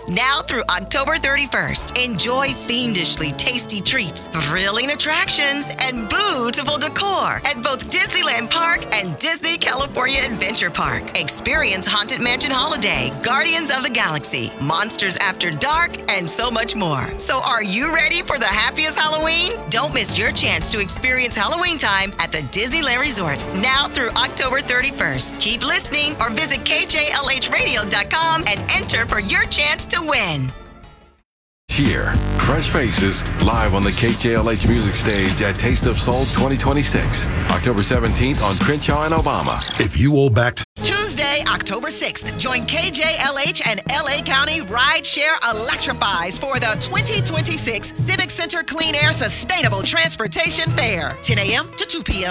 now through October 31st. Enjoy fiendishly tasty treats, thrilling attractions, and beautiful decor at both Disneyland Park and Disney California Adventure Park. Experience Haunted Mansion Holiday, Guardians of the Galaxy, Monsters After Dark, and so much more. So are you ready for the happiest Halloween? Don't miss your chance to experience Halloween time at the Disneyland Resort now through October 31st. Keep listening or visit KJLHradio.com and enter for your chance to win. Here, fresh faces live on the KJLH music stage at Taste of Soul 2026, October 17th on Crenshaw and Obama. If you owe back Tuesday, October 6th, join KJLH and LA County Rideshare Electrifies for the 2026 Civic Center Clean Air Sustainable Transportation Fair, 10 a.m. to 2 p.m.